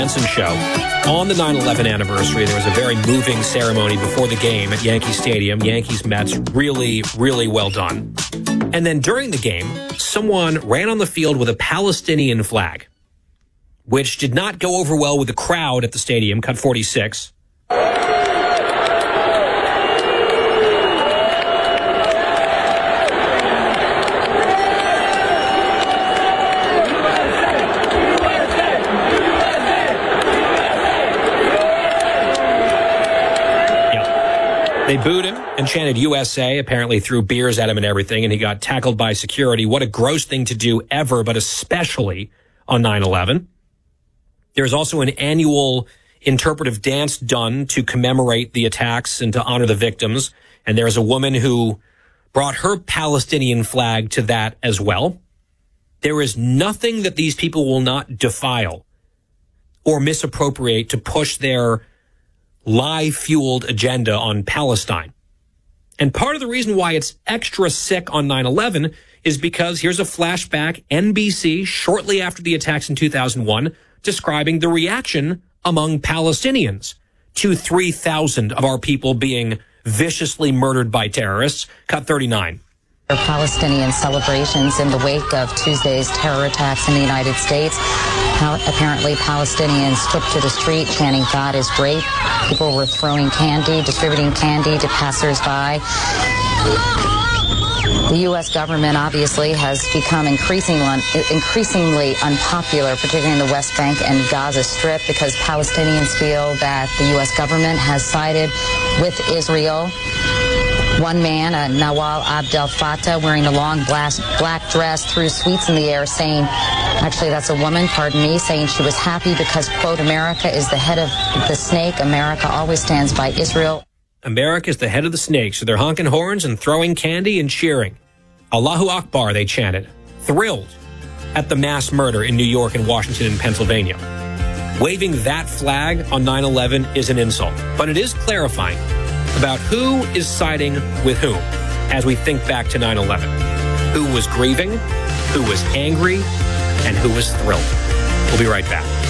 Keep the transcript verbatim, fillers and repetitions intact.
Benson show. On the nine eleven anniversary, there was a very moving ceremony before the game at Yankee Stadium. Yankees Mets, really, really well done. And then during the game, someone ran on the field with a Palestinian flag, which did not go over well with the crowd at the stadium, cut forty-six. They booed him and chanted U S A, apparently threw beers at him and everything, and he got tackled by security. What a gross thing to do ever, but especially on nine eleven. There's also an annual interpretive dance done to commemorate the attacks and to honor the victims. And there's a woman who brought her Palestinian flag to that as well. There is nothing that these people will not defile or misappropriate to push their lie-fueled agenda on Palestine. And part of the reason why it's extra sick on nine eleven is because here's a flashback, N B C, shortly after the attacks in two thousand one, describing the reaction among Palestinians to three thousand of our people being viciously murdered by terrorists. Cut thirty-nine. Palestinian celebrations in the wake of Tuesday's terror attacks in the United States. How apparently Palestinians took to the street chanting, "God is great." People were throwing candy, distributing candy to passersby. The U S government obviously has become increasingly, increasingly unpopular, particularly in the West Bank and Gaza Strip, because Palestinians feel that the U S government has sided with Israel. One man, uh, Nawal Abdel Fattah, wearing a long black, black dress, threw sweets in the air, saying, actually that's a woman, pardon me, saying she was happy because, quote, America is the head of the snake. America always stands by Israel. America is the head of the snake, so they're honking horns and throwing candy and cheering. Allahu Akbar, they chanted, thrilled at the mass murder in New York and Washington and Pennsylvania. Waving that flag on nine eleven is an insult, but it is clarifying about who is siding with whom as we think back to nine eleven. Who was grieving, who was angry, and who was thrilled. We'll be right back.